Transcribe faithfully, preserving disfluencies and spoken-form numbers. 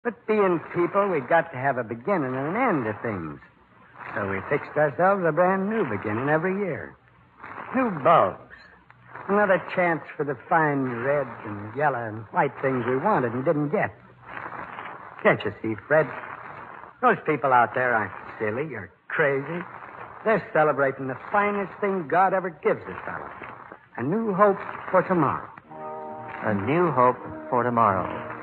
But being people, we got to have a beginning and an end to things. So we fixed ourselves a brand new beginning every year. New bulbs. Another chance for the fine red and yellow and white things we wanted and didn't get. Can't you see, Fred? Those people out there aren't silly or crazy. They're celebrating the finest thing God ever gives a fellow. A new hope for tomorrow. A new hope for tomorrow.